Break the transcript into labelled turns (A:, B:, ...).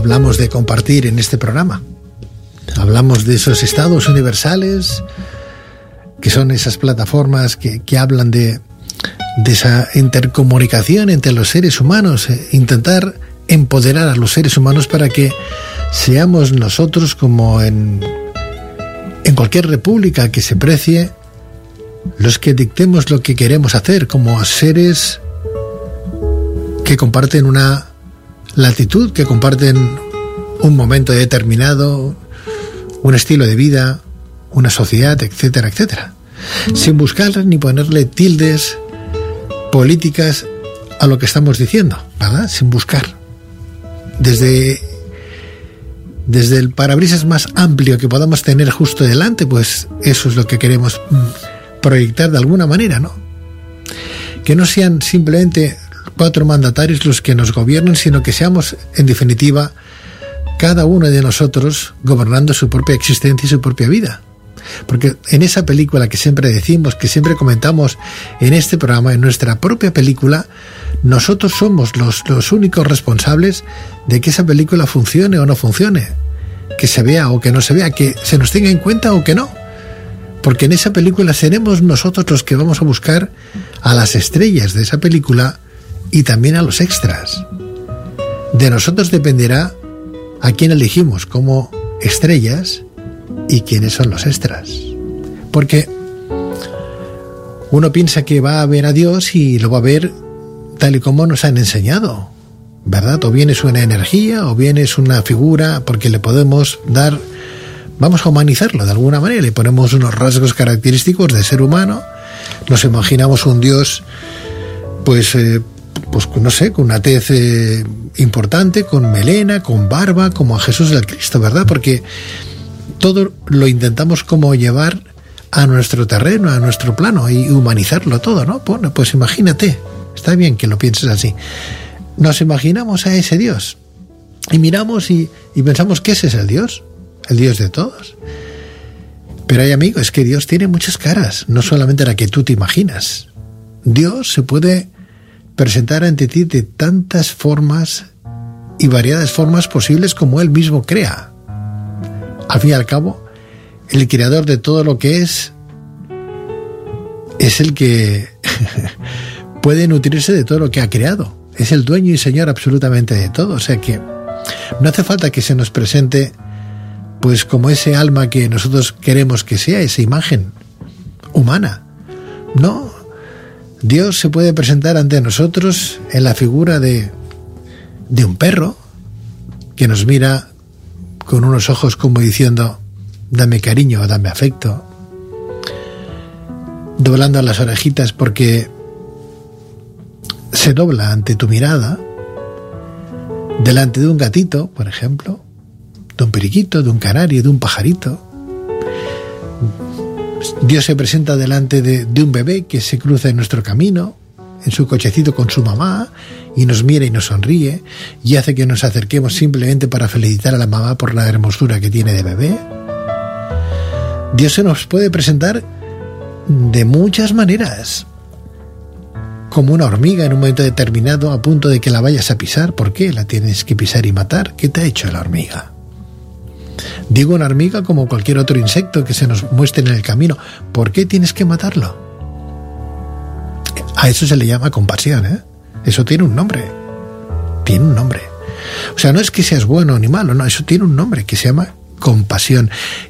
A: hablamos de compartir en este programa. Hablamos de esos estados universales, que son esas plataformas que hablan de esa intercomunicación entre los seres humanos, intentar empoderar a los seres humanos para que seamos nosotros, como en cualquier república que se precie, los que dictemos lo que queremos hacer, como seres que comparten una latitud, que comparten un momento determinado, un estilo de vida, una sociedad, etcétera, etcétera, sin buscar ni ponerle tildes políticas a lo que estamos diciendo, ¿verdad? Sin buscar. Desde el parabrisas más amplio que podamos tener justo delante, pues eso es lo que queremos proyectar de alguna manera, ¿no? Que no sean simplemente 4 mandatarios los que nos gobiernen, sino que seamos, en definitiva, cada uno de nosotros gobernando su propia existencia y su propia vida. Porque en esa película que siempre decimos, que siempre comentamos en este programa, en nuestra propia película, nosotros somos los únicos responsables de que esa película funcione o no funcione, que se vea o que no se vea, que se nos tenga en cuenta o que no. Porque en esa película seremos nosotros los que vamos a buscar a las estrellas de esa película y también a los extras. De nosotros dependerá a quién elegimos como estrellas y quiénes son los extras. Porque uno piensa que va a ver a Dios y lo va a ver tal y como nos han enseñado, ¿verdad? O bien es una energía, o bien es una figura, porque le podemos dar, vamos a humanizarlo de alguna manera, le ponemos unos rasgos característicos de ser humano, nos imaginamos un Dios, pues no sé, con una tez importante, con melena, con barba, como a Jesús del Cristo, ¿verdad? Porque todo lo intentamos como llevar a nuestro terreno, a nuestro plano, y humanizarlo todo, ¿no? Bueno, pues imagínate, está bien que lo pienses así. Nos imaginamos a ese Dios y miramos y pensamos que ese es el Dios de todos. Pero hay, amigos, es que Dios tiene muchas caras, no solamente la que tú te imaginas. Dios se puede presentar ante ti de tantas formas y variadas formas posibles como Él mismo crea. Al fin y al cabo, el creador de todo lo que es el que puede nutrirse de todo lo que ha creado. Es el dueño y señor absolutamente de todo. O sea que no hace falta que se nos presente pues como ese alma que nosotros queremos que sea, esa imagen humana. No, Dios se puede presentar ante nosotros en la figura de un perro que nos mira con unos ojos como diciendo, dame cariño, dame afecto, doblando las orejitas porque se dobla ante tu mirada, delante de un gatito, por ejemplo, de un periquito, de un canario, de un pajarito. Dios se presenta delante de un bebé que se cruza en nuestro camino, en su cochecito con su mamá, y nos mira y nos sonríe, y hace que nos acerquemos simplemente para felicitar a la mamá por la hermosura que tiene de bebé. Dios se nos puede presentar de muchas maneras, como una hormiga en un momento determinado a punto de que la vayas a pisar. ¿Por qué la tienes que pisar y matar? ¿Qué te ha hecho la hormiga? Digo una hormiga como cualquier otro insecto que se nos muestre en el camino. ¿Por qué tienes que matarlo? A eso se le llama compasión, ¿eh? Eso tiene un nombre. Tiene un nombre. O sea, no es que seas bueno ni malo, no, eso tiene un nombre que se llama compasión.